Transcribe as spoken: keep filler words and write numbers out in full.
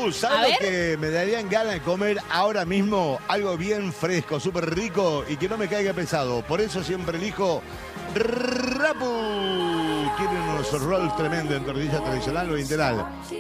Uh, ¿sabes lo que me darían ganas de comer ahora mismo? Algo bien fresco, súper rico y que no me caiga pesado. Por eso siempre elijo Rappu. Tienen unos rolls tremendos en tortilla tradicional o integral.